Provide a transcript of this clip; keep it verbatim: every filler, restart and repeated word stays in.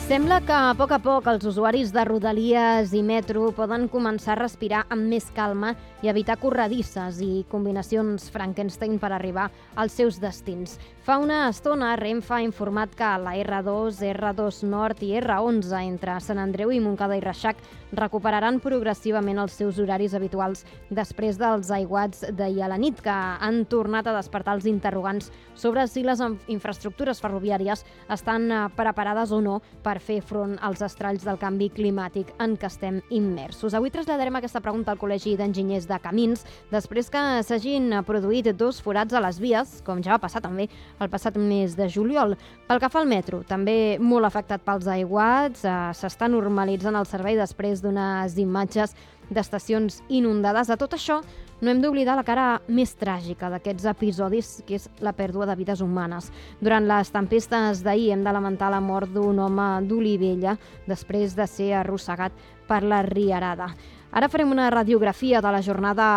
Sembla que a poc a poc els usuaris de Rodalies i metro poden començar a respirar amb més calma i evitar corredisses i combinacions Frankenstein per arribar als seus destins. Fa una estona, Renfe ha informat que la erre dos, erre dos Nord i erre onze entre Sant Andreu i Montcada i Reixac recuperaran progressivament els seus horaris habituals després dels aiguats d'ahir a la nit, que han tornat a despertar els interrogants sobre si les infraestructures ferroviàries estan preparades o no per fer front als estralls del canvi climàtic en què estem immersos. Avui traslladarem aquesta pregunta al Col·legi d'Enginyers de Camins, després que s'hagin produït dos forats a les vies, com ja va passar també el passat mes de juliol. Pel que fa al metro, també molt afectat pels aiguats, eh, s'està normalitzant el servei després d'unes imatges d'estacions inundades. A tot això, no hem d'oblidar la cara més tràgica d'aquests episodis, que és la pèrdua de vides humanes. Durant les tempestes d'ahir hem de lamentar la mort d'un home d'Olivella després de ser arrossegat per la rierada. Ara farem una radiografia de la jornada